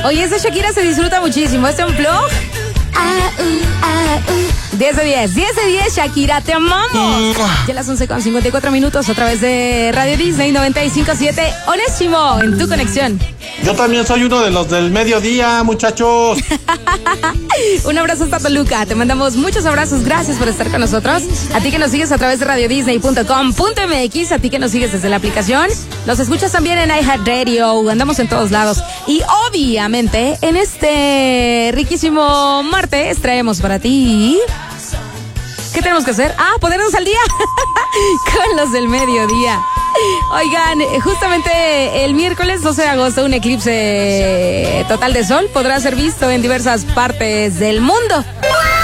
Oye, esa Shakira se disfruta muchísimo. Este unplug. 10 de 10, 10 de 10, Shakira, te amamos. Ya las 11:54 a través de Radio Disney 95.7. Onésimo, en tu conexión. Yo también soy uno de los del mediodía, muchachos. Un abrazo hasta Toluca. Te mandamos muchos abrazos. Gracias por estar con nosotros. A ti que nos sigues a través de radiodisney.com.mx, a ti que nos sigues desde la aplicación. Nos escuchas también en iHeartRadio. Andamos en todos lados. Y obviamente, en este riquísimo martes, traemos para ti... ¿Qué tenemos que hacer? Ponernos al día con los del mediodía. Oigan, justamente el miércoles 12 de agosto un eclipse total de sol podrá ser visto en diversas partes del mundo.